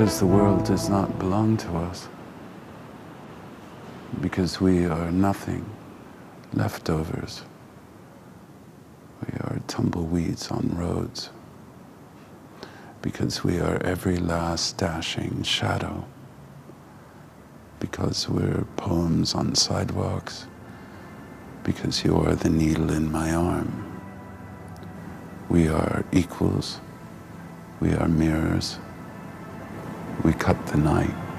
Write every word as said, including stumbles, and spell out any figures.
Because the world does not belong to us. Because we are nothing, leftovers. We are tumbleweeds on roads. Because we are every last dashing shadow. Because we're poems on sidewalks. Because you are the needle in my arm. We are equals. We are mirrors. We cut the night.